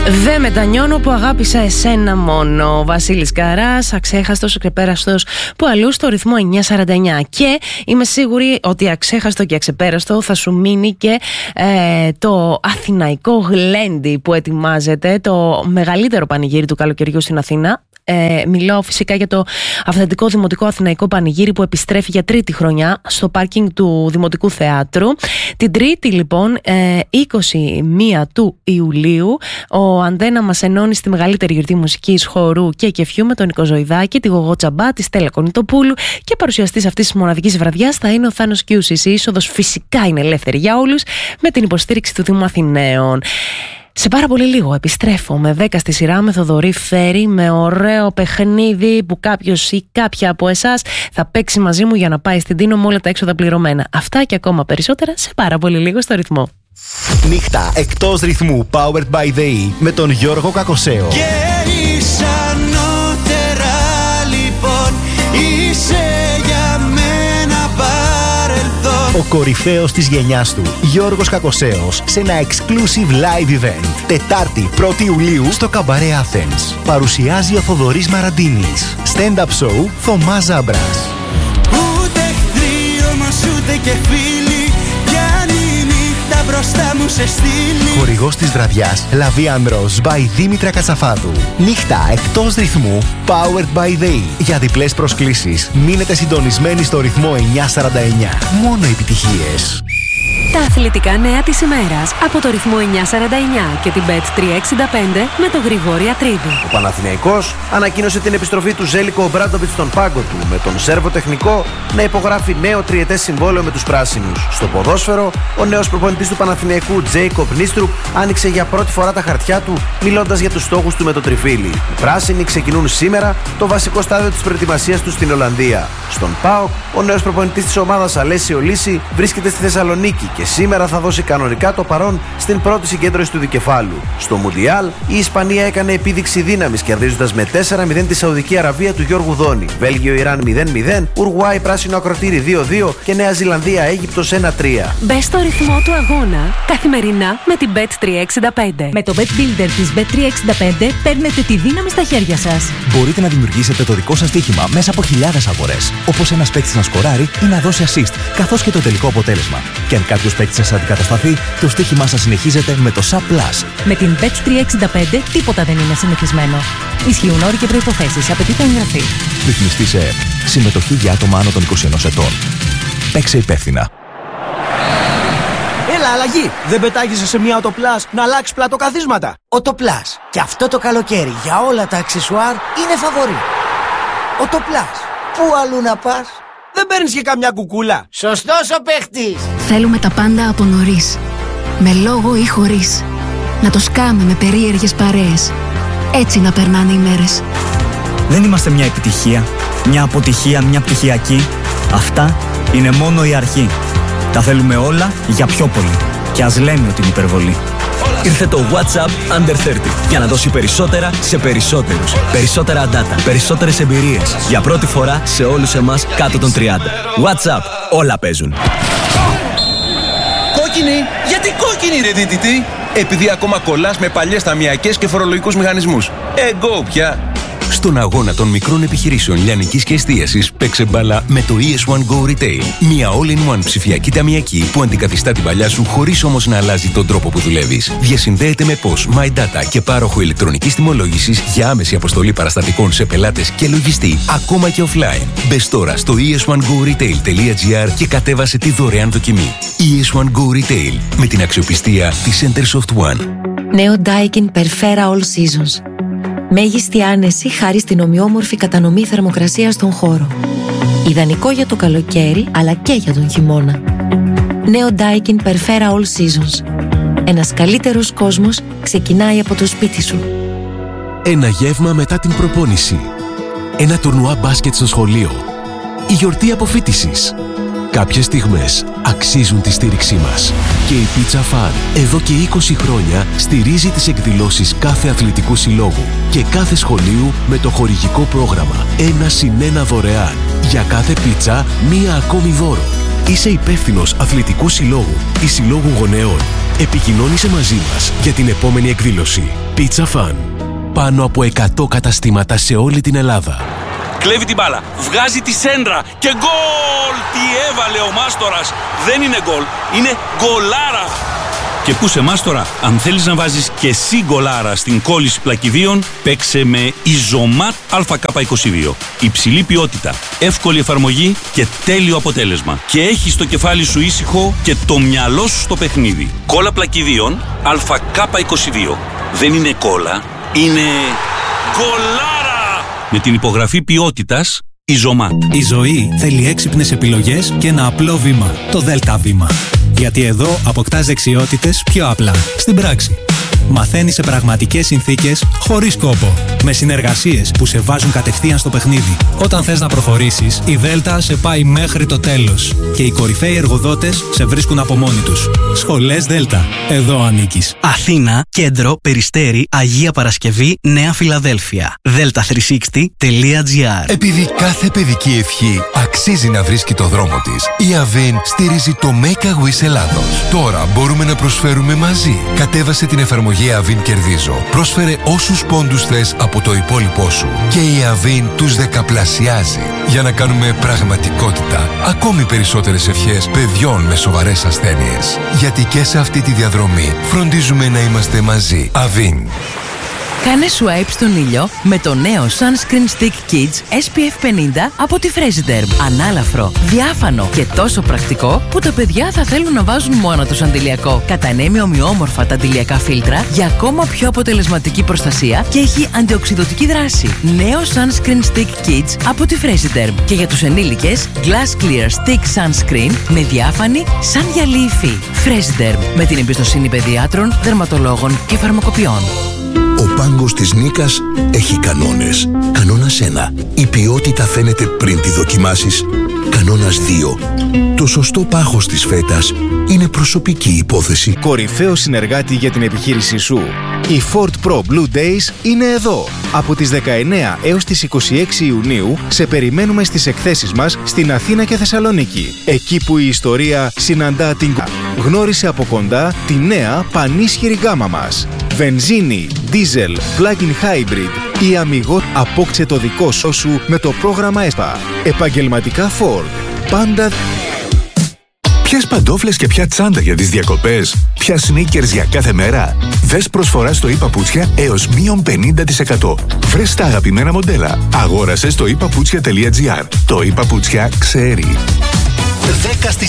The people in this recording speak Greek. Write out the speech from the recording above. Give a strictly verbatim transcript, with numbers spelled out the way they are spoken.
Δε μετανιώνω που αγάπησα εσένα μόνο. Βασίλης Καράς, αξέχαστος, ξεπέραστος που αλλού στο ρυθμό εννιά σαράντα εννιά. Και είμαι σίγουρη ότι αξέχαστο και αξεπέραστο θα σου μείνει και ε, το αθηναϊκό γλέντι που ετοιμάζεται, το μεγαλύτερο πανηγύρι του καλοκαιριού στην Αθήνα. Ε, μιλάω φυσικά για το αυθεντικό Δημοτικό Αθηναϊκό Πανηγύρι που επιστρέφει για τρίτη χρονιά στο πάρκινγκ του Δημοτικού Θεάτρου. Την Τρίτη λοιπόν ε, είκοσι μία του Ιουλίου ο Αντένα μας ενώνει στη μεγαλύτερη γιορτή μουσικής, χορού και κεφιού με τον Νικό Ζωηδάκη, τη Γογό Τσαμπά, τη Στέλλα Κονιτοπούλου, και παρουσιαστής αυτής της μοναδικής βραδιάς θα είναι ο Θάνος Κιούσης. Η είσοδος φυσικά είναι ελεύθερη για όλους με την υποστήριξη του Δήμου Αθηναίων. Σε πάρα πολύ λίγο επιστρέφω με δέκα στη σειρά με Θοδωρή Φέρη, με ωραίο παιχνίδι που κάποιος ή κάποια από εσάς θα παίξει μαζί μου για να πάει στην Τίνο με όλα τα έξοδα πληρωμένα. Αυτά και ακόμα περισσότερα σε πάρα πολύ λίγο στο ρυθμό. Νύχτα εκτός ρυθμού, powered by the E, με τον Γιώργο Κακοσέο. Και είσαι ανώτερα λοιπόν, είσαι για μένα παρελθόν. Ο κορυφαίος της γενιάς του, Γιώργος Κακοσέος, σε ένα exclusive live event. Τετάρτη πρώτη Ιουλίου στο Καμπαρέ Athens. Παρουσιάζει ο Θοδωρής Μαραντίνης. Stand-up show Θωμάς Ζάμπρας. Ούτε εχθροί όμως ούτε και φίλοι, κι αν η νύχτα μπροστά μου σε στείλει. Χορηγός της βραδιάς Λαβή Ανδρός by Δήμητρα Κατσαφάτου. Νύχτα εκτός ρυθμού, powered by the E. Για διπλές προσκλήσεις μείνετε συντονισμένοι στο ρυθμό εννιά σαράντα εννιά. Μόνο επιτυχίες. Τα αθλητικά νέα της ημέρας από το ρυθμό εννιά σαράντα εννιά και την μπετ τριακόσια εξήντα πέντε με τον Γρηγόρη Ατρίδη. Ο Παναθηναϊκός ανακοίνωσε την επιστροφή του Ζέλικο Ομπράντοβιτς στον πάγκο του, με τον Σέρβο τεχνικό να υπογράφει νέο τριετές συμβόλαιο με τους πράσινους. Στο ποδόσφαιρο, ο νέος προπονητής του Παναθηναϊκού, Τζέικοπ Νίστρουπ, άνοιξε για πρώτη φορά τα χαρτιά του, μιλώντας για τους στόχους του με το τριφύλι. Οι πράσινοι ξεκινούν σήμερα το βασικό στάδιο της προετοιμασίας του στην Ολλανδία. Στον ΠΑΟΚ, ο νέος προπονητής της ομάδας, Αλέσιο Λύση, βρίσκεται στη Θεσσαλονίκη και σήμερα θα δώσει κανονικά το παρόν στην πρώτη συγκέντρωση του δικεφάλου. Στο Μουντιάλ, η Ισπανία έκανε επίδειξη δύναμης, κερδίζοντας με τέσσερα μηδέν τη Σαουδική Αραβία του Γιώργου Δόνη. Βέλγιο-Ιράν μηδέν μηδέν, Ουρουάη πράσινο ακροτήρι δύο δύο και Νέα Ζηλανδία-Αίγυπτος ένα τρία. Μπες στο ρυθμό του αγώνα καθημερινά με την μπετ τριακόσια εξήντα πέντε. Με το Bet Builder της μπετ τριακόσια εξήντα πέντε παίρνετε τη δύναμη στα χέρια σας. Μπορείτε να δημιουργήσετε το δικό σας στοίχημα μέσα από χιλιάδες αγορές. Όπως ένας παίκτης να σκοράρει ή να δώσει assist, καθώς και το τελικό αποτέλεσμα. Και αν κάποιος παίκτης σας αντικατασταθεί, το στοίχημά σας συνεχίζεται με το Sub Plus. Με την μπετ τριακόσια εξήντα πέντε τίποτα δεν είναι συνηθισμένο. Ισχύουν όροι και προϋποθέσεις. Απαιτείται εγγραφή. Ρυθμιστή σε ΕΕΠ. Συμμετοχή για άτομα άνω των είκοσι ενός ετών. Παίξε υπεύθυνα. Έλα, αλλαγή! Δεν πετάγεσαι σε μια Autoplus να αλλάξει πλατοκαθίσματα. Autoplus. Και αυτό το καλοκαίρι για όλα τα αξεσουάρ είναι φαβορί. Autoplus. Πού αλλού να πας? Δεν παίρνεις και καμιά κουκούλα. Σωστός ο παίχτης. Θέλουμε τα πάντα από νωρίς. Με λόγο ή χωρίς. Να το σκάμε με περίεργες παρέες. Έτσι να περνάνε οι μέρες. Δεν είμαστε μια επιτυχία, μια αποτυχία, μια πτυχιακή. Αυτά είναι μόνο η αρχή. Τα θέλουμε όλα για πιο πολύ. Και ας λέμε ότι είναι υπερβολή. Ήρθε το WhatsApp Under τριάντα για να δώσει περισσότερα σε περισσότερους. Περισσότερα data, περισσότερες εμπειρίες. Για πρώτη φορά σε όλους εμάς κάτω των τριάντα. WhatsApp, όλα παίζουν. Κόκκινη! Γιατί κόκκινη ρε δίτητη? Επειδή ακόμα κολλάς με παλιές ταμιακές και φορολογικούς μηχανισμούς. Εγώ πια! Στον αγώνα των μικρών επιχειρήσεων λιανικής και εστίασης παίξε μπάλα με το ι ες one Go Retail. Μια all-in-one ψηφιακή ταμιακή που αντικαθιστά την παλιά σου χωρίς όμως να αλλάζει τον τρόπο που δουλεύεις. Διασυνδέεται με πώς, My Data και πάροχο ηλεκτρονικής τιμολόγησης για άμεση αποστολή παραστατικών σε πελάτες και λογιστή, ακόμα και offline. Μπες τώρα στο ι ες one go retail τελεία τζι άρ και κατέβασε τη δωρεάν δοκιμή. ι ες one Go Retail με την αξιοπιστία της Centersoft One. Νέο Daikin Perfera All Seasons. Μέγιστη άνεση χάρη στην ομοιόμορφη κατανομή θερμοκρασίας στον χώρο. Ιδανικό για το καλοκαίρι αλλά και για τον χειμώνα. Νέο Daikin Perfera All Seasons. Ένας καλύτερος κόσμος ξεκινάει από το σπίτι σου. Ένα γεύμα μετά την προπόνηση. Ένα τουρνουά μπάσκετ στο σχολείο. Η γιορτή αποφοίτησης. Κάποιες στιγμές αξίζουν τη στήριξή μας. Και η Pizza Fun εδώ και είκοσι χρόνια στηρίζει τις εκδηλώσεις κάθε αθλητικού συλλόγου και κάθε σχολείου με το χορηγικό πρόγραμμα ένα συν ένα δωρεάν. Για κάθε πίτσα μία ακόμη δώρο. Είσαι υπεύθυνος αθλητικού συλλόγου ή συλλόγου γονέων? Επικοινώνησε μαζί μας για την επόμενη εκδήλωση. Pizza Fun. Πάνω από εκατό καταστήματα σε όλη την Ελλάδα. Κλέβει την μπάλα, βγάζει τη σέντρα και γκολ! Τι έβαλε ο Μάστορας! Δεν είναι γκολ, είναι γκολάρα! Και πού σε Μάστορα, αν θέλεις να βάζεις και εσύ γκολάρα στην κόλληση πλακιδίων, παίξε με Ιζωμάτ Α Κ είκοσι δύο. Υψηλή ποιότητα, εύκολη εφαρμογή και τέλειο αποτέλεσμα. Και έχεις το κεφάλι σου ήσυχο και το μυαλό σου στο παιχνίδι. Κόλλα πλακιδίων Α Κ είκοσι δύο. Δεν είναι κόλλα, είναι γκολάρα! Με την υπογραφή ποιότητας Ιζωμάτ. Η ζωή θέλει έξυπνες επιλογές και ένα απλό βήμα. Το Δέλτα Βήμα. Γιατί εδώ αποκτάς δεξιότητες πιο απλά, στην πράξη. Μαθαίνεις σε πραγματικές συνθήκες, χωρίς κόπο. Με συνεργασίες που σε βάζουν κατευθείαν στο παιχνίδι. Όταν θες να προχωρήσεις, η Δέλτα σε πάει μέχρι το τέλος. Και οι κορυφαίοι εργοδότες σε βρίσκουν από μόνοι τους. Σχολές Δέλτα. Εδώ ανήκεις. Αθήνα, Κέντρο, Περιστέρι, Αγία Παρασκευή, Νέα Φιλαδέλφια. δέλτα τριακόσια εξήντα τελεία τζι άρ. Επειδή κάθε παιδική ευχή αξίζει να βρίσκει το δρόμο της, η Avin στηρίζει το Make a Wish Ελλάδος. Τώρα μπορούμε να προσφέρουμε μαζί. Κατέβασε την εφαρμογή Avin Κερδίζω. Πρόσφερε όσους πόντους θες από το υπόλοιπό σου και η Avin τους δεκαπλασιάζει για να κάνουμε πραγματικότητα ακόμη περισσότερες ευχές παιδιών με σοβαρές ασθένειες. Γιατί και σε αυτή τη διαδρομή φροντίζουμε να είμαστε μαζί. Avin. Κάνε swipe στον ήλιο με το νέο Sunscreen Stick Kids ες πι εφ πενήντα από τη Fresiderm. Ανάλαφρο, διάφανο και τόσο πρακτικό που τα παιδιά θα θέλουν να βάζουν μόνο τους αντιλιακό. Κατανέμει ομοιόμορφα τα αντιλιακά φίλτρα για ακόμα πιο αποτελεσματική προστασία και έχει αντιοξυδωτική δράση. Νέο Sunscreen Stick Kids από τη Fresiderm. Και για τους ενήλικες, Glass Clear Stick Sunscreen με διάφανη σαν γυαλί υφή. Fresiderm, με την εμπιστοσύνη παιδιάτρων, δερματολόγων και φαρμακοποιών. Ο πάγκος της Νίκας έχει κανόνες. Κανόνας ένα. Η ποιότητα φαίνεται πριν τη δοκιμάσεις. Κανόνας δύο. Το σωστό πάχος της φέτας είναι προσωπική υπόθεση. Κορυφαίο συνεργάτη για την επιχείρησή σου. Η Ford Pro Blue Days είναι εδώ. Από τις δεκαεννέα έως τις είκοσι έξι Ιουνίου σε περιμένουμε στις εκθέσεις μας στην Αθήνα και Θεσσαλονίκη. Εκεί που η ιστορία συναντά την γνώρισε από κοντά τη νέα πανίσχυρη γκάμα μας. Βενζίνη, δίζελ, plug-in hybrid ή αμιγό, απόκτησε το δικό σου με το πρόγραμμα ΕΣΠΑ. Επαγγελματικά Ford. Πάντα... Ποιες παντόφλες και ποια τσάντα για τις διακοπές, ποια sneakers για κάθε μέρα. Δες προσφορά στο iPaputsια έως μείον πενήντα τοις εκατό. Βρες τα αγαπημένα μοντέλα. Αγόρασε στο ipaputsια τελεία τζι άρ. Το iPaputsια ξέρει.